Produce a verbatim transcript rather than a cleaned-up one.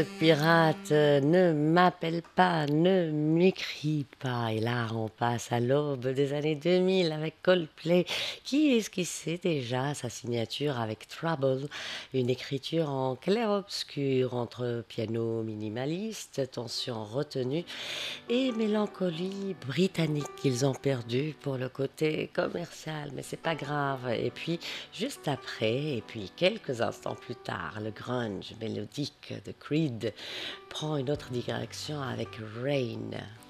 Pirate, euh, ne m'appelle pas, ne m'écris pas. Et là, on passe à l'aube des années deux mille avec Coldplay, qui esquissait déjà sa signature avec Trouble, une écriture en clair-obscur entre piano minimaliste, tension retenue et mélancolie britannique qu'ils ont perdu pour le côté commercial, mais c'est pas grave. Et puis, juste après, et puis quelques instants plus tard, le grunge mélodique de Creed prend une autre direction avec Rain.